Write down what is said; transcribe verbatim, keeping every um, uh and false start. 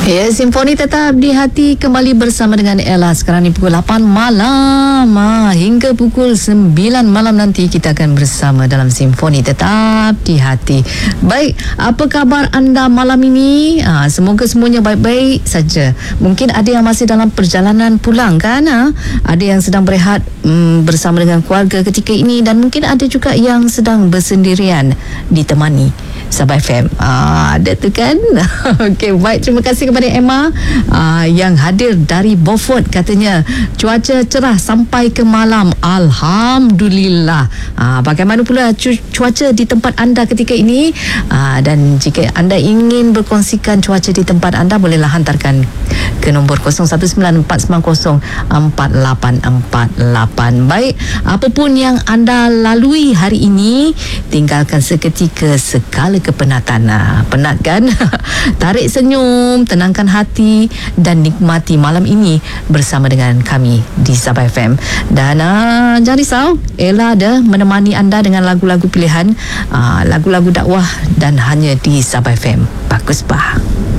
Ya, Simfoni tetap di hati kembali bersama dengan Ella. Sekarang ni pukul lapan malam ah, hingga pukul sembilan malam nanti kita akan bersama dalam Simfoni tetap di hati. Baik, apa khabar anda malam ini? Ah, semoga semuanya baik-baik saja. Mungkin ada yang masih dalam perjalanan pulang kan? Ah? Ada yang sedang berehat mm, bersama dengan keluarga ketika ini, dan mungkin ada juga yang sedang bersendirian ditemani Sabah F M. Ah, ada tu kan? Okey, baik, terima kasih kepada Emma uh, yang hadir dari Beaufort. Katanya cuaca cerah sampai ke malam, alhamdulillah. Uh, bagaimana pula cu- cuaca di tempat anda ketika ini? Uh, dan jika anda ingin berkongsikan cuaca di tempat anda, bolehlah hantarkan ke nombor kosong satu sembilan empat sembilan kosong empat lapan empat lapan. Baik, apapun yang anda lalui hari ini, tinggalkan seketika segala kepenatan. Uh, penat kan? Tarik senyum, tenangkan hati dan nikmati malam ini bersama dengan kami di Sabah F M. Dan uh, jangan risau, Ella ada menemani anda dengan lagu-lagu pilihan, uh, lagu-lagu dakwah, dan hanya di Sabah F M. Bagus bah.